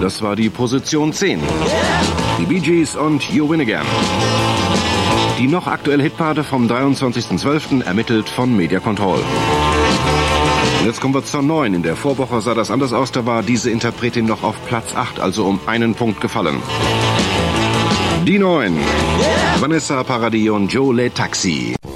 Das war die Position 10. Die Bee Gees und You Win Again. Die noch aktuelle Hitparade vom 23.12. ermittelt von Media Control. Und jetzt kommen wir zur 9. In der Vorwoche sah das anders aus, da war diese Interpretin noch auf Platz 8, also um einen Punkt gefallen. Die 9. Vanessa Paradis und Joe Le Taxi.